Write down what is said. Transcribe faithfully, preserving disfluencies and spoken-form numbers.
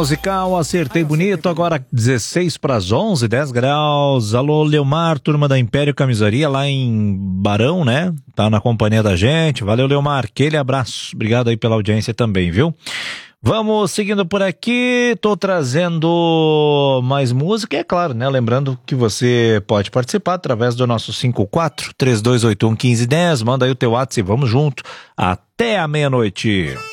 musical, acertei bonito, agora dezesseis para as onze, dez graus. Alô, Leomar, turma da Império Camisaria, lá em Barão, né? Tá na companhia da gente. Valeu, Leomar, aquele abraço. Obrigado aí pela audiência também, viu? Vamos seguindo por aqui, tô trazendo mais música, e é claro, né? Lembrando que você pode participar através do nosso cinco quatro, três dois oito um, um cinco um zero, manda aí o teu WhatsApp e vamos junto até a meia-noite.